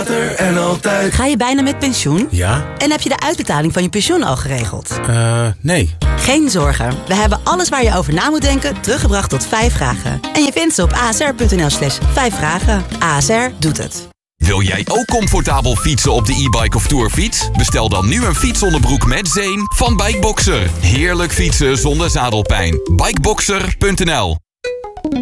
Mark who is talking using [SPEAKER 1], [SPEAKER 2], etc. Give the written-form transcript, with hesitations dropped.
[SPEAKER 1] later en altijd.
[SPEAKER 2] Ga je bijna met pensioen?
[SPEAKER 1] Ja?
[SPEAKER 2] En heb je de uitbetaling van je pensioen al geregeld?
[SPEAKER 1] Nee.
[SPEAKER 2] Geen zorgen. We hebben alles waar je over na moet denken teruggebracht tot 5 vragen. En je vindt ze op asr.nl/5 vragen. ASR doet het.
[SPEAKER 3] Wil jij ook comfortabel fietsen op de e-bike of tourfiets? Bestel dan nu een fietsonderbroek met zeem van Bikeboxer. Heerlijk fietsen zonder zadelpijn. Bikeboxer.nl